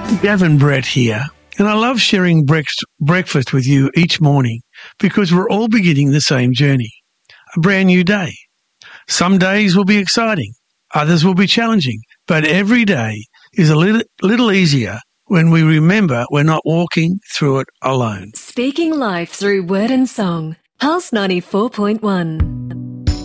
Gavin Brett here, and I love sharing breakfast with you each morning because we're all beginning the same journey, a brand new day. Some days will be exciting, others will be challenging, but every day is a little easier when we remember we're not walking through it alone. Speaking life through word and song. Pulse 94.1.